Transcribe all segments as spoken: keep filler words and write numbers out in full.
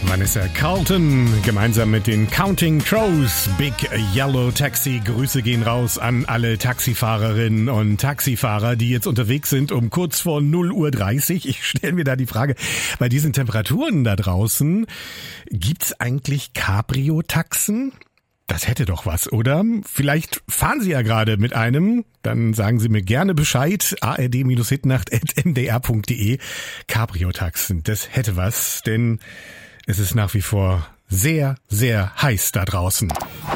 Vanessa Carlton gemeinsam mit den Counting Crows, Big Yellow Taxi. Grüße gehen raus an alle Taxifahrerinnen und Taxifahrer, die jetzt unterwegs sind um kurz vor null Uhr dreißig. Ich stelle mir da die Frage, bei diesen Temperaturen da draußen, gibt's eigentlich Cabrio-Taxen? Das hätte doch was, oder? Vielleicht fahren Sie ja gerade mit einem. Dann sagen Sie mir gerne Bescheid. a r d Hitnacht at m d r punkt d e. Cabrio-Taxen, das hätte was, denn es ist nach wie vor sehr, sehr heiß da draußen.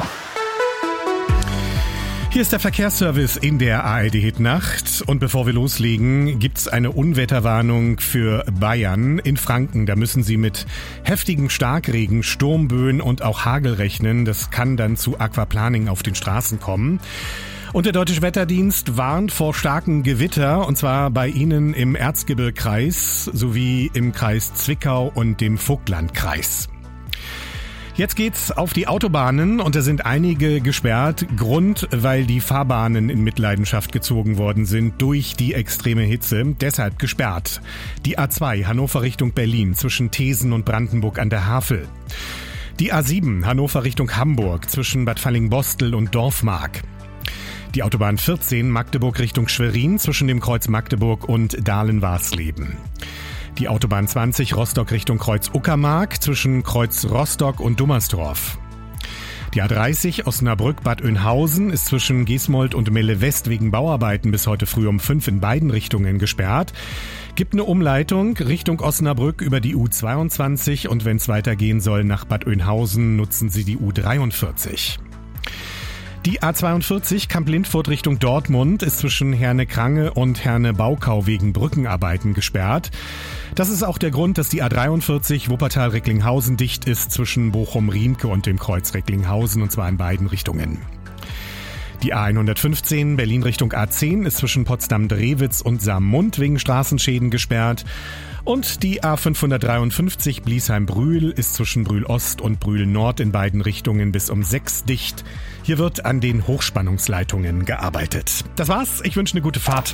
Hier ist der Verkehrsservice in der A R D Hitnacht. Und bevor wir loslegen, gibt's eine Unwetterwarnung für Bayern. In Franken, da müssen Sie mit heftigen Starkregen, Sturmböen und auch Hagel rechnen. Das kann dann zu Aquaplaning auf den Straßen kommen. Und der Deutsche Wetterdienst warnt vor starken Gewitter, und zwar bei Ihnen im Erzgebirgskreis sowie im Kreis Zwickau und dem Vogtlandkreis. Jetzt geht's auf die Autobahnen und da sind einige gesperrt. Grund, weil die Fahrbahnen in Mitleidenschaft gezogen worden sind durch die extreme Hitze. Deshalb gesperrt. Die A zwei Hannover Richtung Berlin zwischen Thesen und Brandenburg an der Havel. Die A sieben Hannover Richtung Hamburg zwischen Bad Fallingbostel und Dorfmark. Die Autobahn vierzehn Magdeburg Richtung Schwerin zwischen dem Kreuz Magdeburg und Dahlen-Warsleben. Die Autobahn zwanzig Rostock Richtung Kreuz Uckermark zwischen Kreuz Rostock und Dummersdorf. Die A dreißig Osnabrück-Bad Oeynhausen ist zwischen Gesmold und Melle West wegen Bauarbeiten bis heute früh um fünf in beiden Richtungen gesperrt. Gibt eine Umleitung Richtung Osnabrück über die U zweiundzwanzig und wenn es weitergehen soll nach Bad Oeynhausen, nutzen Sie die U dreiundvierzig. Die A zweiundvierzig Kamp-Lindfurt Richtung Dortmund ist zwischen Herne-Krange und Herne-Baukau wegen Brückenarbeiten gesperrt. Das ist auch der Grund, dass die A dreiundvierzig Wuppertal-Recklinghausen dicht ist zwischen Bochum-Riemke und dem Kreuz Recklinghausen, und zwar in beiden Richtungen. Die A hundertfünfzehn Berlin Richtung A zehn ist zwischen Potsdam-Drewitz und Saarmund wegen Straßenschäden gesperrt. Und die A fünfhundertdreiundfünfzig Bliesheim-Brühl ist zwischen Brühl-Ost und Brühl-Nord in beiden Richtungen bis um sechs dicht. Hier wird an den Hochspannungsleitungen gearbeitet. Das war's. Ich wünsche eine gute Fahrt.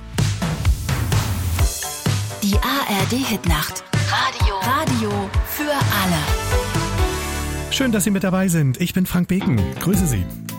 Die A R D Hitnacht. Radio. Radio für alle. Schön, dass Sie mit dabei sind. Ich bin Frank Beken. Grüße Sie.